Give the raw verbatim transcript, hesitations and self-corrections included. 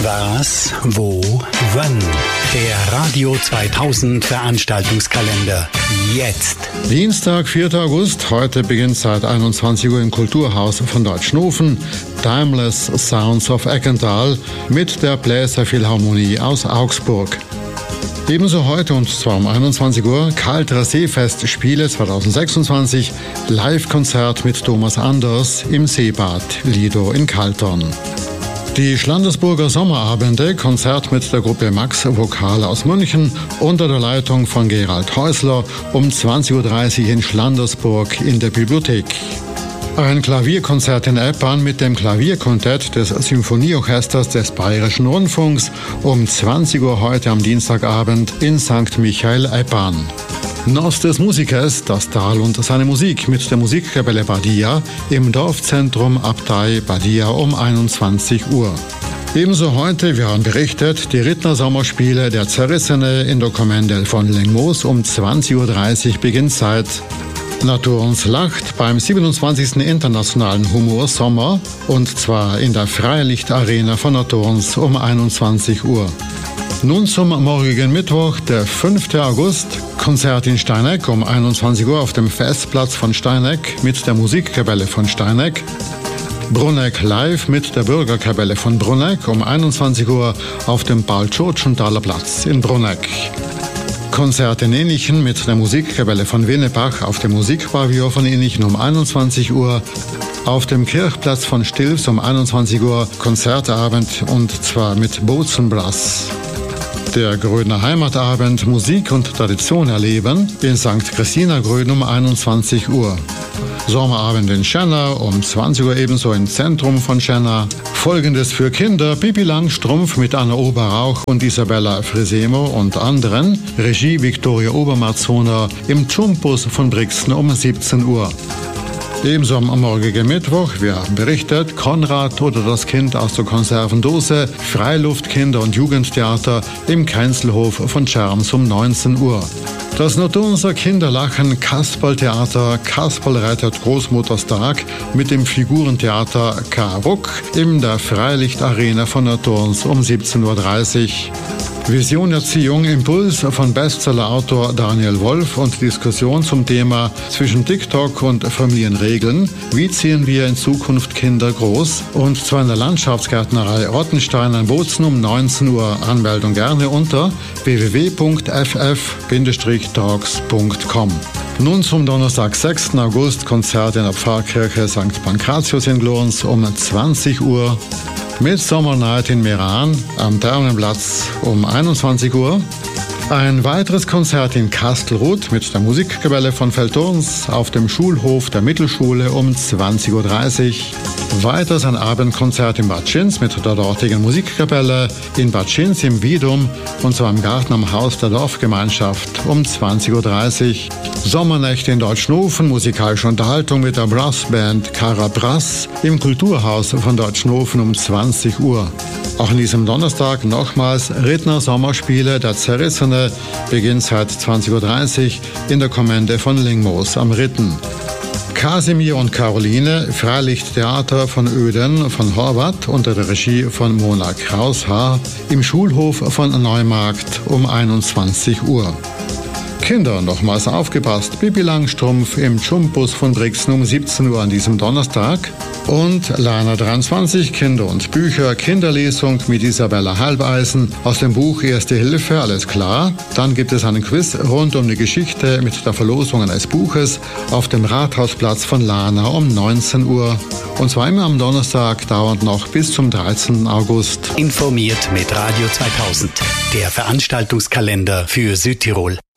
Was, wo, wann? Der Radio zweitausend Veranstaltungskalender. Jetzt. Dienstag, vierter August. Heute beginnt seit einundzwanzig Uhr im Kulturhaus von Deutschnofen Timeless Sounds of Eckental mit der Bläserphilharmonie aus Augsburg. Ebenso heute und zwar um einundzwanzig Uhr Kalterer Seefest Spiele zweitausendsechsundzwanzig, Live-Konzert mit Thomas Anders im Seebad Lido in Kaltern. Die Schlandersburger Sommerabende, Konzert mit der Gruppe Max Vokal aus München unter der Leitung von Gerald Häusler um zwanzig Uhr dreißig in Schlandersburg in der Bibliothek. Ein Klavierkonzert in Eppan mit dem Klavierquintett des Symphonieorchesters des Bayerischen Rundfunks um zwanzig Uhr heute am Dienstagabend in Sankt Michael Eppan. Nos des Musikers, das Tal und seine Musik mit der Musikkapelle Badia im Dorfzentrum Abtei Badia um einundzwanzig Uhr. Ebenso heute, wir haben berichtet, die Rittner Sommerspiele der Zerrissene in der Kommende von Lengmoos um zwanzig Uhr dreißig Beginnzeit. Naturens Lacht beim siebenundzwanzigsten Internationalen Humorsommer und zwar in der Freilichtarena von Naturens um einundzwanzig Uhr. Nun zum morgigen Mittwoch, der fünfter August, Konzert in Steineck um einundzwanzig Uhr auf dem Festplatz von Steineck mit der Musikkapelle von Steineck. Bruneck live mit der Bürgerkapelle von Bruneck um einundzwanzig Uhr auf dem Paul-Tschurtschenthaler Platz in Bruneck. Konzert in Innichen mit der Musikkapelle von Winnebach auf dem Musikpavillon von Innichen um einundzwanzig Uhr. Auf dem Kirchplatz von Stilfs um einundzwanzig Uhr Konzertabend und zwar mit Bozenbrass. Der Grödner Heimatabend Musik und Tradition erleben in Sankt Christina Gröden um einundzwanzig Uhr. Sommerabend in Schenna um zwanzig Uhr ebenso im Zentrum von Schenna. Folgendes für Kinder: Pippi Langstrumpf mit Anna Oberrauch und Isabella Frisemo und anderen. Regie Viktoria Obermarzona im Chumpus von Brixen um siebzehn Uhr. Ebenso am morgigen Mittwoch, wir haben berichtet, Konrad oder das Kind aus der Konservendose, Freiluftkinder- und Jugendtheater im Keinzelhof von Scherms um neunzehn Uhr. Das Naturunser Kinderlachen Kasperltheater, Kasperl rettet Großmutterstag mit dem Figurentheater K-Ruck in der Freilichtarena von Naturns um siebzehn Uhr dreißig. Vision Erziehung, Impuls von Bestsellerautor Daniel Wolf und Diskussion zum Thema zwischen TikTok und Familienregeln. Wie ziehen wir in Zukunft Kinder groß? Und zwar in der Landschaftsgärtnerei Rottenstein in Bozen um neunzehn Uhr. Anmeldung gerne unter w w w punkt f f Bindestrich talks punkt com. Nun zum Donnerstag, sechsten August, Konzert in der Pfarrkirche Sankt Pankratius in Glorns um zwanzig Uhr. Midsummer Night in Meran am Thermenplatz um einundzwanzig Uhr. Ein weiteres Konzert in Kastelruth mit der Musikkapelle von Veltorns auf dem Schulhof der Mittelschule um zwanzig Uhr dreißig. Weiters ein Abendkonzert in Bad Schinz mit der dortigen Musikkapelle in Bad Schinz im Wiedum und zwar im Garten am Haus der Dorfgemeinschaft um zwanzig Uhr dreißig. Sommernächte in Deutschnofen, musikalische Unterhaltung mit der Brassband Cara Brass im Kulturhaus von Deutschnofen um zwanzig Uhr. Auch an diesem Donnerstag nochmals Rittner Sommerspiele der Zerrissene, beginnt seit zwanzig Uhr dreißig in der Kommende von Lingmoos am Ritten. Kasimir und Caroline, Freilichttheater von Öden von Horvath unter der Regie von Mona Kraushaar im Schulhof von Neumarkt um einundzwanzig Uhr. Kinder, nochmals aufgepasst, Pippi Langstrumpf im Chumpus von Brixen um siebzehn Uhr an diesem Donnerstag und Lana dreiundzwanzig, Kinder und Bücher, Kinderlesung mit Isabella Halbeisen aus dem Buch Erste Hilfe, alles klar. Dann gibt es einen Quiz rund um die Geschichte mit der Verlosung eines Buches auf dem Rathausplatz von Lana um neunzehn Uhr. Und zwar immer am Donnerstag, dauernd noch bis zum dreizehnten August. Informiert mit Radio zweitausend, der Veranstaltungskalender für Südtirol.